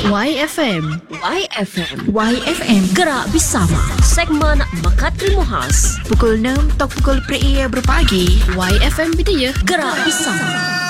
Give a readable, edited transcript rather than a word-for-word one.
YFM. YFM. YFM. Gerak bersama. Segmen Bakat Ilmu Khas. Pukul 6 atau pukul 3 berpagi. YFM Bidaya. Gerak bersama.